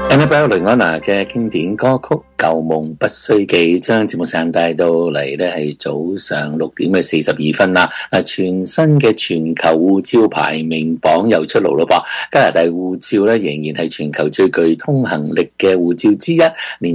Annabelle 雷安娜嘅經典歌曲《舊夢不須記》，將節目時間帶到嚟呢係早上6點42分啦。全新嘅全球護照排名榜又出爐咯噃，加拿大護照呢仍然係全球最具通行力嘅護照之一。